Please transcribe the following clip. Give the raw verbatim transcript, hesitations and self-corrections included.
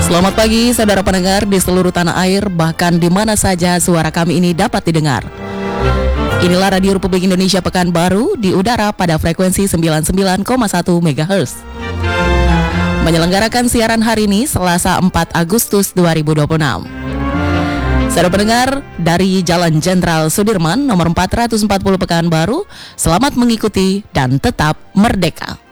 Selamat pagi saudara pendengar di seluruh tanah air, bahkan di mana saja suara kami ini dapat didengar. Inilah Radio Republik Indonesia Pekanbaru di udara pada frekuensi sembilan puluh sembilan koma satu megahertz. Menyelenggarakan siaran hari ini Selasa empat Agustus dua ribu dua puluh enam. Saudara pendengar, dari Jalan Jenderal Sudirman nomor empat ratus empat puluh Pekanbaru, selamat mengikuti dan tetap merdeka.